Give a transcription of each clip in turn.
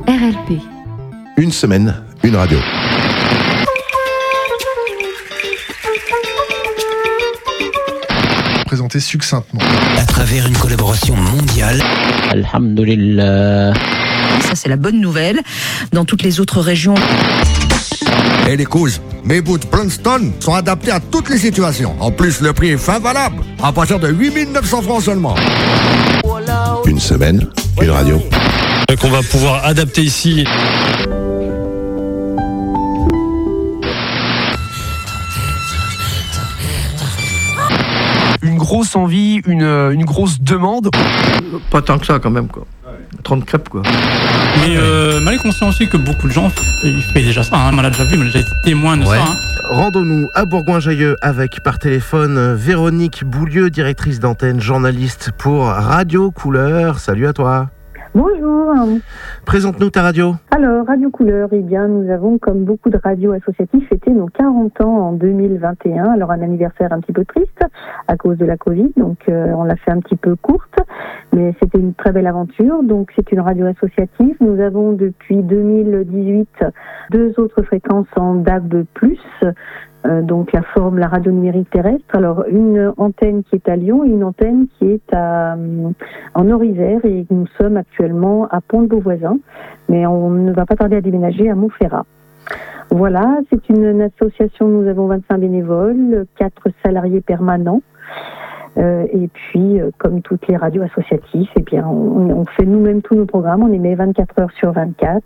RLP. Une semaine, une radio. Présenté succinctement. À travers une collaboration mondiale. Alhamdulillah. Ça, c'est la bonne nouvelle. Dans toutes les autres régions. Et les couses, mes boots Princeton sont adaptés à toutes les situations. En plus, le prix est fin valable. À partir de 8 900 francs seulement. Une semaine, une radio. Qu'on va pouvoir adapter ici. Une grosse envie, une grosse demande. Pas tant que ça quand même quoi. 30 crêpes quoi. Mais mal est conscient aussi que beaucoup de gens fait déjà ça, hein. On l'a déjà vu, on a déjà été témoin de ça. Hein. Rendons-nous à Bourgoin-Jallieu avec par téléphone Véronique Boulieu, directrice d'antenne, journaliste pour Radio Couleur. Salut à toi. Bonjour. Présente-nous ta radio. Alors, Radio Couleur, eh bien, nous avons, comme beaucoup de radios associatives, fêté nos 40 ans en 2021. Alors, un anniversaire un petit peu triste à cause de la Covid, donc on l'a fait un petit peu courte, mais c'était une très belle aventure. Donc, c'est une radio associative. Nous avons depuis 2018 2 autres fréquences en DAB+, donc la radio numérique terrestre. Alors une antenne qui est à Lyon et une antenne qui est en Orisère, et nous sommes actuellement à Pont-de-Beauvoisin, mais on ne va pas tarder à déménager à Montferrat. Voilà, c'est une association, nous avons 25 bénévoles, 4 salariés permanents. Et puis, comme toutes les radios associatives, eh bien, on fait nous-mêmes tous nos programmes. On émet 24 heures sur 24.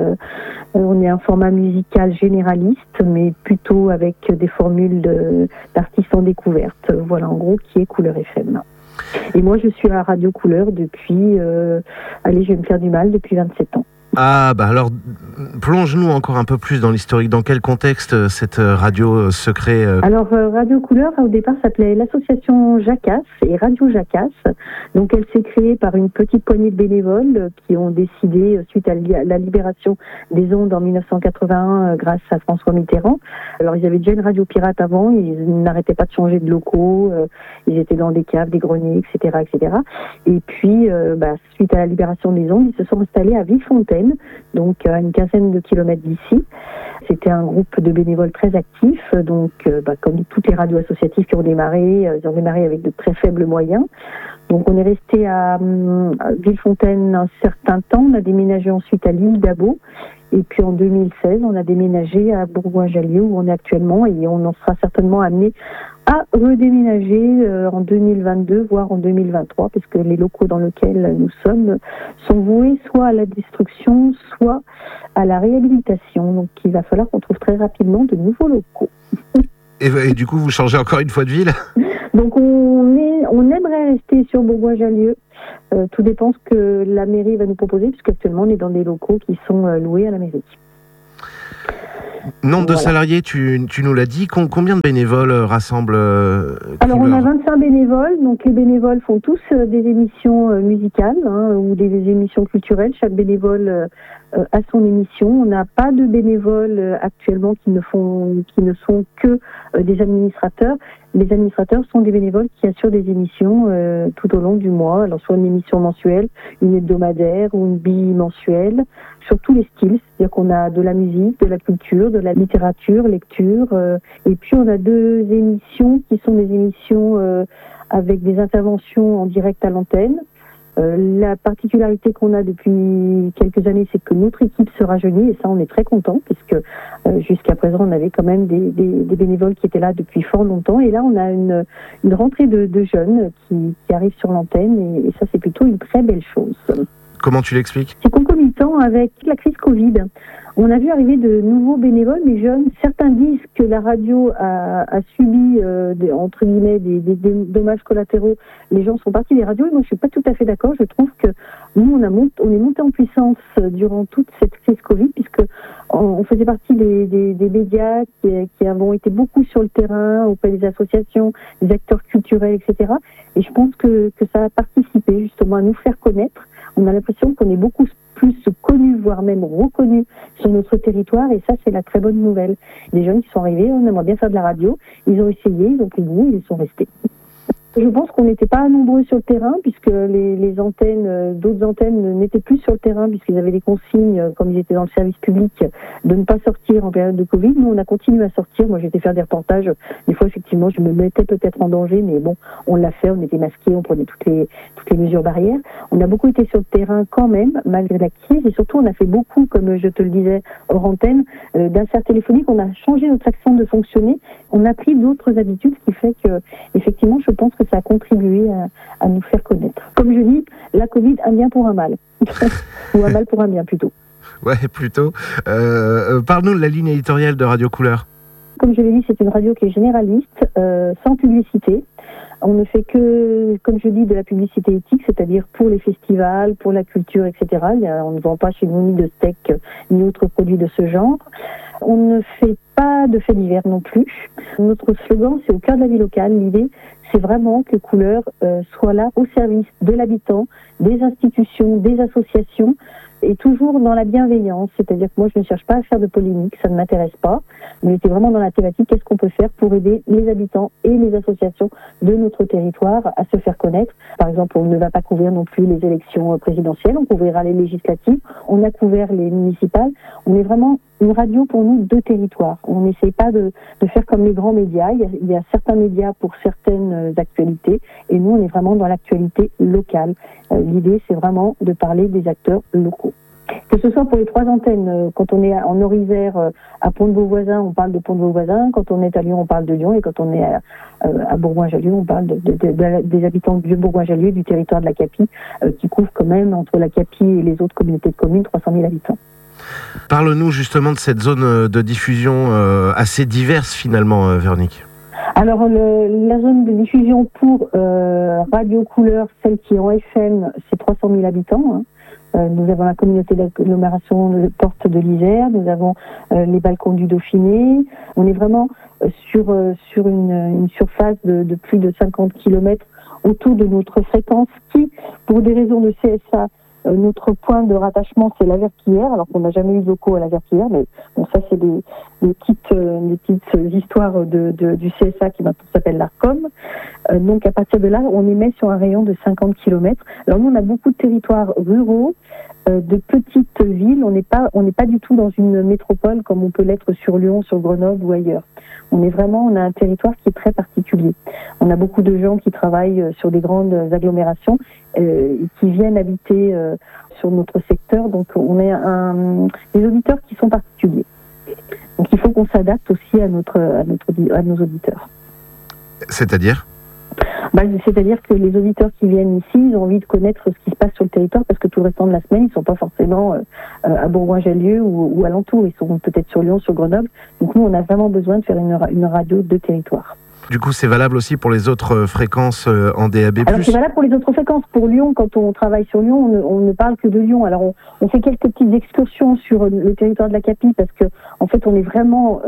On est un format musical généraliste, mais plutôt avec des formules d'artistes en découverte. Voilà, en gros, qui est Couleur FM. Et moi, je suis à Radio Couleur depuis, je vais me faire du mal, depuis 27 ans. Ah, bah alors, plonge-nous encore un peu plus dans l'historique. Dans quel contexte cette radio se crée Alors, Radio Couleur, au départ, s'appelait l'association Jacasse et Radio Jacasse. Donc, elle s'est créée par une petite poignée de bénévoles qui ont décidé, suite à la libération des ondes en 1981, grâce à François Mitterrand. Alors, ils avaient déjà une radio pirate avant, ils n'arrêtaient pas de changer de locaux, ils étaient dans des caves, des greniers, etc., etc. Et puis, suite à la libération des ondes, ils se sont installés à Villefontaine, donc à une quinzaine de kilomètres d'ici. C'était un groupe de bénévoles très actifs, donc comme toutes les radios associatives qui ont démarré, ils ont démarré avec de très faibles moyens. Donc on est resté à Villefontaine un certain temps, on a déménagé ensuite à l'île d'Abo, et puis en 2016 on a déménagé à Bourgoin-Jallieu où on est actuellement, et on en sera certainement amené à redéménager en 2022, voire en 2023, parce que les locaux dans lesquels nous sommes sont voués soit à la destruction, soit à la réhabilitation. Donc il va falloir qu'on trouve très rapidement de nouveaux locaux. Et du coup, vous changez encore une fois de ville ? Donc on aimerait rester sur Bourgoin-Jallieu. Tout dépend ce que la mairie va nous proposer, puisque actuellement on est dans des locaux qui sont loués à la mairie. Nombre de salariés, tu nous l'as dit. Combien de bénévoles rassemble Alors, on a 25 bénévoles. Donc, les bénévoles font tous des émissions musicales ou des émissions culturelles. Chaque bénévole a son émission. On n'a pas de bénévoles actuellement qui ne sont que des administrateurs. Les administrateurs sont des bénévoles qui assurent des émissions tout au long du mois. Alors, soit une émission mensuelle, une hebdomadaire ou une bimensuelle, sur tous les styles. C'est-à-dire qu'on a de la musique, de la culture, de la littérature, lecture. Et puis, on a 2 émissions qui sont des émissions avec des interventions en direct à l'antenne. La particularité qu'on a depuis quelques années, c'est que notre équipe se rajeunit, et ça, on est très content, puisque jusqu'à présent, on avait quand même des bénévoles qui étaient là depuis fort longtemps. Et là, on a une rentrée de jeunes qui arrivent sur l'antenne, et ça, c'est plutôt une très belle chose. Comment tu l'expliques ? C'est concomitant avec la crise Covid. On a vu arriver de nouveaux bénévoles, mais jeunes. Certains disent que la radio a subi, entre guillemets, des dommages collatéraux. Les gens sont partis des radios, et moi je suis pas tout à fait d'accord. Je trouve que nous, on est monté en puissance durant toute cette crise Covid, puisque on faisait partie des médias qui avons été beaucoup sur le terrain, auprès des associations, des acteurs culturels, etc. Et je pense que ça a participé justement à nous faire connaître. On a l'impression qu'on est beaucoup plus connus, voire même reconnus sur notre territoire, et ça, c'est la très bonne nouvelle. Des jeunes qui sont arrivés, on aimerait bien faire de la radio, ils ont essayé, ils ont pris goût, ils sont restés. Je pense qu'on n'était pas nombreux sur le terrain puisque les antennes, d'autres antennes n'étaient plus sur le terrain puisqu'ils avaient des consignes, comme ils étaient dans le service public, de ne pas sortir en période de Covid. Nous, on a continué à sortir. Moi, j'étais faire des reportages. Des fois, effectivement, je me mettais peut-être en danger, mais bon, on l'a fait. On était masqués, on prenait toutes les mesures barrières. On a beaucoup été sur le terrain quand même, malgré la crise. Et surtout, on a fait beaucoup, comme je te le disais hors antenne, d'inserts téléphoniques. On a changé notre façon de fonctionner. On a pris d'autres habitudes, ce qui fait que, effectivement, je pense que ça a contribué à nous faire connaître. Comme je dis, la Covid, un bien pour un mal. Ou un mal pour un bien, plutôt. Ouais, plutôt. Parle-nous de la ligne éditoriale de Radio Couleur. Comme je l'ai dit, c'est une radio qui est généraliste, sans publicité. On ne fait que, comme je dis, de la publicité éthique, c'est-à-dire pour les festivals, pour la culture, etc. On ne vend pas chez nous ni de steak, ni autres produits de ce genre. On ne fait pas de faits divers non plus. Notre slogan, c'est au cœur de la vie locale. L'idée, c'est vraiment que Couleur soit là au service de l'habitant, des institutions, des associations, et toujours dans la bienveillance. C'est-à-dire que moi, je ne cherche pas à faire de polémique, ça ne m'intéresse pas. Mais j'étais vraiment dans la thématique, qu'est-ce qu'on peut faire pour aider les habitants et les associations de notre territoire à se faire connaître. Par exemple, on ne va pas couvrir non plus les élections présidentielles, on couvrira les législatives, on a couvert les municipales. On est vraiment une radio pour nous de territoire. On n'essaye pas de faire comme les grands médias. Il y a certains médias pour certaines actualités et nous, on est vraiment dans l'actualité locale. L'idée, c'est vraiment de parler des acteurs locaux. Que ce soit pour les 3 antennes, quand on est en Orisère, à Pont-de-Beauvoisin, on parle de Pont-de-Beauvoisin, quand on est à Lyon, on parle de Lyon, et quand on est à Bourgoin-Jallieu, on parle des habitants de Bourgoin-Jallieu, du territoire de la Capie, qui couvre quand même, entre la Capie et les autres communautés de communes, 300 000 habitants. Parle-nous justement de cette zone de diffusion assez diverse finalement, Véronique. Alors, la zone de diffusion pour Radio Couleur, celle qui est en FM, c'est 300 000 habitants, hein. Nous avons la communauté d'agglomération de Porte de l'Isère, nous avons les balcons du Dauphiné. On est vraiment sur une surface de plus de 50 km autour de notre fréquence qui, pour des raisons de CSA, notre point de rattachement, c'est la Verpillière, alors qu'on n'a jamais eu de locaux à la Verpillière, mais bon, ça, c'est des petites histoires du CSA qui maintenant s'appelle l'ARCOM. Donc, à partir de là, on émet sur un rayon de 50 km. Alors, nous, on a beaucoup de territoires ruraux, de petites villes. On n'est pas du tout dans une métropole comme on peut l'être sur Lyon, sur Grenoble ou ailleurs. On a un territoire qui est très particulier. On a beaucoup de gens qui travaillent sur des grandes agglomérations et qui viennent habiter sur notre secteur. Donc, on est des auditeurs qui sont particuliers. Donc, il faut qu'on s'adapte aussi à nos auditeurs. C'est-à-dire ? C'est-à-dire que les auditeurs qui viennent ici, ils ont envie de connaître ce qui se passe sur le territoire parce que tout le restant de la semaine, ils ne sont pas forcément à Bourgoin-Jallieu ou alentour. Ils sont peut-être sur Lyon, sur Grenoble. Donc nous, on a vraiment besoin de faire une radio de territoire. Du coup, c'est valable aussi pour les autres fréquences en DAB+. Alors, c'est valable pour les autres fréquences. Pour Lyon, quand on travaille sur Lyon, on ne parle que de Lyon. Alors, on fait quelques petites excursions sur le territoire de la Capie parce que, en fait, on est vraiment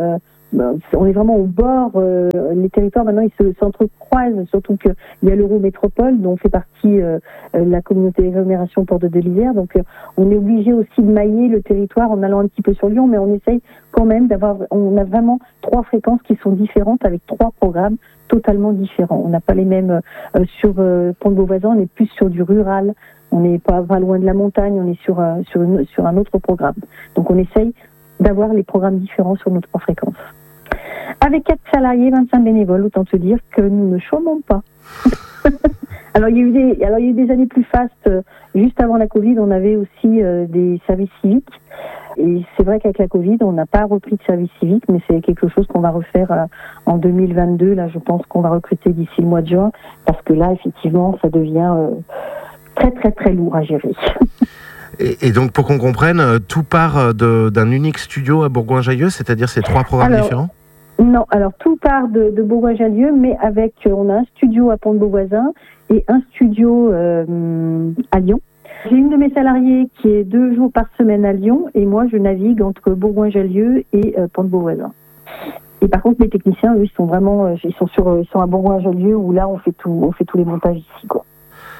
au bord. Les territoires, maintenant, ils s'entrecroisent, surtout qu'il y a l'Eurométropole, dont fait partie la communauté d'agglomération Porte de l'Isère. Donc, on est obligé aussi de mailler le territoire en allant un petit peu sur Lyon, mais on essaye quand même on a vraiment 3 fréquences qui sont différentes avec 3 programmes totalement différents. On n'a pas les mêmes sur Pont-de-Beauvoisin, on est plus sur du rural. On n'est pas loin de la montagne, on est sur un autre programme. Donc, on essaye d'avoir les programmes différents sur nos 3 fréquences. Avec 4 salariés, 25 bénévoles, autant te dire que nous ne chômons pas. Alors, il y a eu des années plus fastes. Juste avant la Covid, on avait aussi des services civiques. Et c'est vrai qu'avec la Covid, on n'a pas repris de service civique, mais c'est quelque chose qu'on va refaire en 2022. Là, je pense qu'on va recruter d'ici le mois de juin, parce que là, effectivement, ça devient très, très, très lourd à gérer. Et donc, pour qu'on comprenne, tout part d'un unique studio à Bourgoin-Jallieu, c'est-à-dire ces 3 programmes différents ? Non, alors tout part de Bourgoin-Jallieu, mais on a un studio à Pont-de-Beauvoisin et un studio à Lyon. J'ai une de mes salariées qui est 2 jours par semaine à Lyon, et moi je navigue entre Bourgoin-Jallieu et Pont-de-Beauvoisin. Et par contre, les techniciens, eux, ils sont à Bourgoin-Jallieu, où là on fait tous les montages ici, quoi.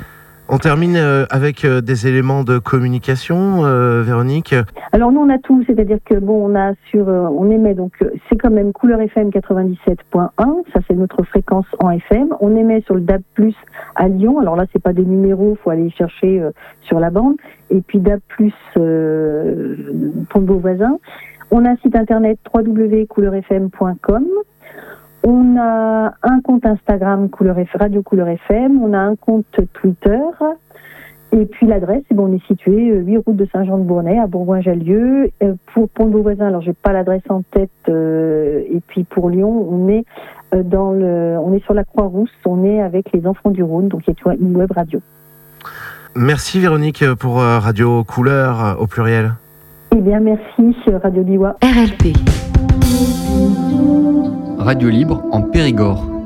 On termine avec des éléments de communication, Véronique. Alors nous on a tout, c'est-à-dire que bon, on émet donc c'est quand même Couleur FM 97.1, ça c'est notre fréquence en FM. On émet sur le DAB+ à Lyon. Alors là c'est pas des numéros, faut aller chercher sur la bande. Et puis DAB+ Pont de Beauvoisin. On a un site internet www.couleurfm.com. On a un compte Instagram Radio Couleur FM, on a un compte Twitter, et puis l'adresse, on est situé 8 route de Saint-Jean-de-Bournay à Bourgoin-Jallieu. Pour Pont de Beauvoisin, alors j'ai pas l'adresse en tête, et puis pour Lyon, on est on est sur la Croix-Rousse, on est avec les Enfants du Rhône, donc il y a une web radio. Merci Véronique pour Radio Couleur au pluriel. Eh bien merci Radio Biwa. RLP. Radio libre en Périgord.